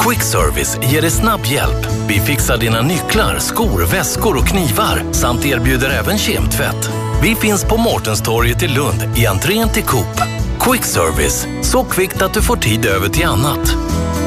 Quick Service ger dig snabb hjälp. Vi fixar dina nycklar, skor, väskor och knivar samt erbjuder även kemtvätt. Vi finns på Mårtenstorget i Lund i entrén till Coop. Quick Service, så kvickt att du får tid över till annat.